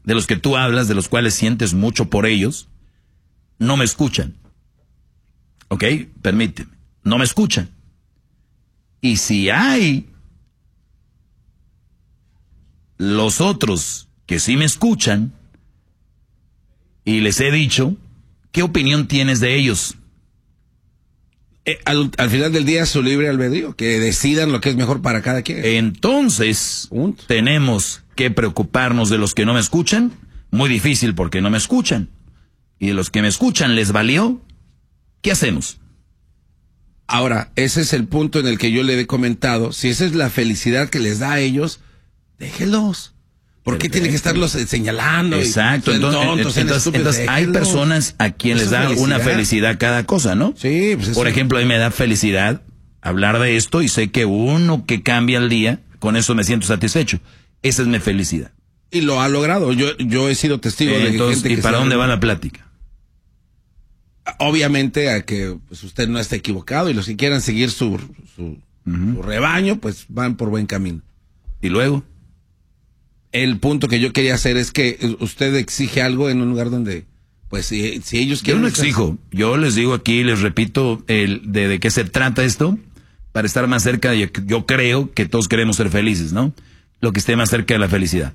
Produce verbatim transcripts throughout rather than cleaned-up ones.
de los que tú hablas, de los cuales sientes mucho por ellos, no me escuchan. ¿Ok? Permíteme. No me escuchan. Y si hay los otros que sí me escuchan y les he dicho, ¿qué opinión tienes de ellos? Eh, al, al final del día es su libre albedrío, que decidan lo que es mejor para cada quien. Entonces, Punto. tenemos que preocuparnos de los que no me escuchan. Muy difícil porque no me escuchan. Y de los que me escuchan les valió. ¿Qué hacemos? Ahora, ese es el punto en el que yo le he comentado. Si esa es la felicidad que les da a ellos, déjenlos. ¿Por qué tienen que estarlos señalando? Exacto. Y, entonces, tontos, entonces, entonces hay personas a quien les da felicidad. una felicidad cada cosa, ¿no? Sí. Pues Por ejemplo, a mí me da felicidad hablar de esto y sé que uno que cambia al día, con eso me siento satisfecho. Esa es mi felicidad. Y lo ha logrado. Yo, yo he sido testigo eh, de entonces, gente ¿y que para dónde va la plática? Obviamente a que pues, usted no esté equivocado y los que quieran seguir su, su, uh-huh. su rebaño, pues van por buen camino. ¿Y luego? El punto que yo quería hacer es que usted exige algo en un lugar donde, pues, si, si ellos quieren... Yo no exijo. Yo les digo aquí, les repito, el de, de qué se trata esto, para estar más cerca, de, yo creo que todos queremos ser felices, ¿no? Lo que esté más cerca de la felicidad.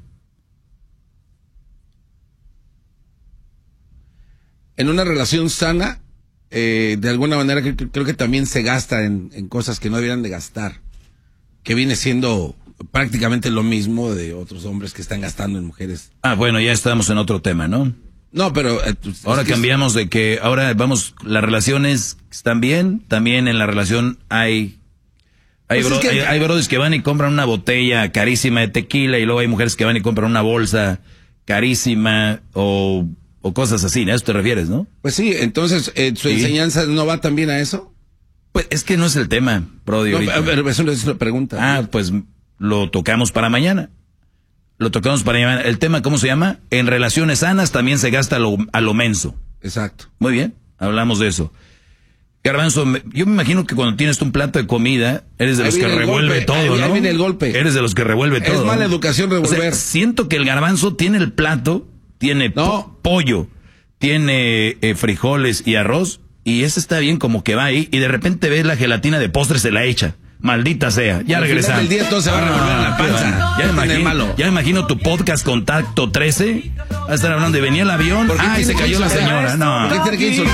En una relación sana, eh, de alguna manera que, creo que también se gasta en, en cosas que no deberían de gastar, que viene siendo prácticamente lo mismo de otros hombres que están gastando en mujeres. Ah, bueno, ya estamos en otro tema, ¿no? No, pero... Eh, pues, ahora cambiamos es... de que, ahora vamos, las relaciones están bien, también en la relación hay... Hay, pues bro, es que... hay, hay brothers que van y compran una botella carísima de tequila y luego hay mujeres que van y compran una bolsa carísima o... O cosas así, ¿a eso te refieres, no? Pues sí, entonces, eh, ¿su sí. enseñanza no va también a eso? Pues es que no es el tema, Brody. No, pero eso es la pregunta. Ah, pues lo tocamos para mañana. Lo tocamos para mañana. El tema, ¿cómo se llama? En relaciones sanas también se gasta a lo, a lo menso. Exacto. Muy bien, hablamos de eso. Garbanzo, yo me imagino que cuando tienes un plato de comida, eres de los que revuelve golpe. todo, ahí, ¿no? Ahí viene el golpe. Eres de los que revuelve todo. Es mala educación revolver. O sea, siento que el Garbanzo tiene el plato... Tiene no. po- pollo, tiene eh, frijoles y arroz, y ese está bien como que va ahí, y de repente ves la gelatina de postre, se la echa. Maldita sea, ya regresamos. El día todo se va a revolver ah, la panza. Ya, me imagino, ya me imagino tu podcast Contacto trece. Va a estar hablando de venía el avión. Ay, se cayó la señora. No. ¿Por qué tiene que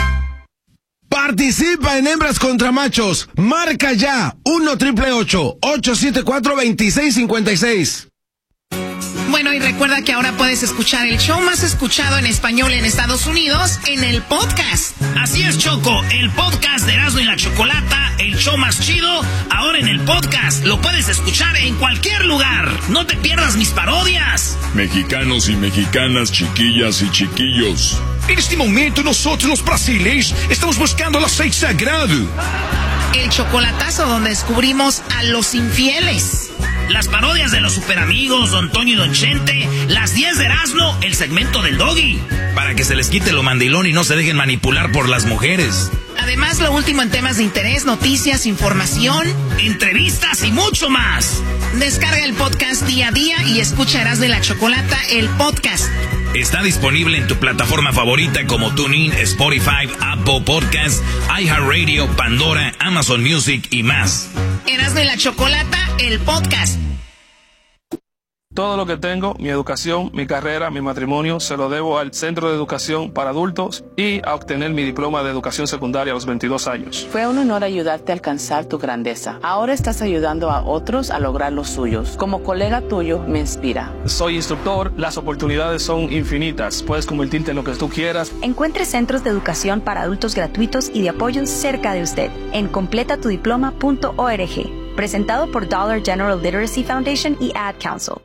Participa en Hembras contra Machos. Marca ya uno triple ocho ocho siete cuatro dos seis cinco seis. Bueno, y recuerda que ahora puedes escuchar el show más escuchado en español en Estados Unidos en el podcast. Así es, Choco, el podcast de Erasmo y la Chocolata, el show más chido, ahora en el podcast. Lo puedes escuchar en cualquier lugar. No te pierdas mis parodias. Mexicanos y mexicanas, chiquillas y chiquillos. En este momento nosotros los brasileños estamos buscando el aceite sagrado. El chocolatazo donde descubrimos a los infieles. Las parodias de los superamigos, Don Toño y Don Chente, las diez de Erasmo, el segmento del Doggy. Para que se les quite lo mandilón y no se dejen manipular por las mujeres. Además, lo último en temas de interés, noticias, información, entrevistas y mucho más. Descarga el podcast día a día y escucha Erasmo y la Chocolata, el podcast. Está disponible en tu plataforma favorita como TuneIn, Spotify, Apple Podcasts, iHeartRadio, Pandora, Amazon Music y más. Erasmo y la Chocolata, el podcast. Todo lo que tengo, mi educación, mi carrera, mi matrimonio, se lo debo al Centro de Educación para Adultos y a obtener mi diploma de educación secundaria a los veintidós años. Fue un honor ayudarte a alcanzar tu grandeza. Ahora estás ayudando a otros a lograr los suyos. Como colega tuyo, me inspira. Soy instructor, las oportunidades son infinitas. Puedes convertirte en lo que tú quieras. Encuentre centros de educación para adultos gratuitos y de apoyo cerca de usted en completa tu diploma punto org. Presentado por Dollar General Literacy Foundation y Ad Council.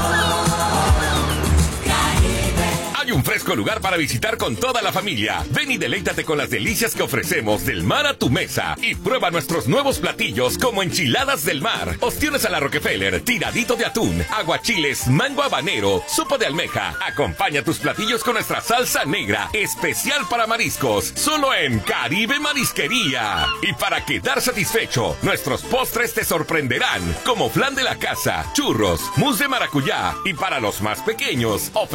Hay un fresco lugar para visitar con toda la familia. Ven y deleítate con las delicias que ofrecemos del mar a tu mesa. Y prueba nuestros nuevos platillos como enchiladas del mar, ostiones a la Rockefeller, tiradito de atún, aguachiles, mango habanero, sopa de almeja. Acompaña tus platillos con nuestra salsa negra, especial para mariscos, solo en Caribe Marisquería. Y para quedar satisfecho, nuestros postres te sorprenderán, como flan de la casa, churros, mousse de maracuyá. Y para los más pequeños, ofrecemos